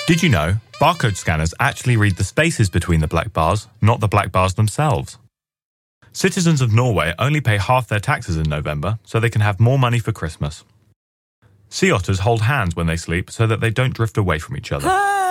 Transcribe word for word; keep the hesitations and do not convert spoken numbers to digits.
Did you know barcode scanners actually read the spaces between the black bars, not the black bars themselves? Citizens of Norway only pay half their taxes in November so they can have more money for Christmas. Sea otters hold hands when they sleep so that they don't drift away from each other.